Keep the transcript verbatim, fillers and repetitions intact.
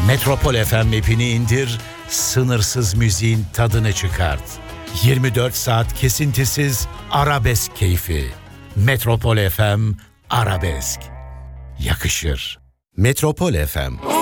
Metropol F M app'ini indir, sınırsız müziğin tadını çıkart. yirmi dört saat kesintisiz arabesk keyfi. Metropol F M Arabesk. Yakışır. Metropol F M.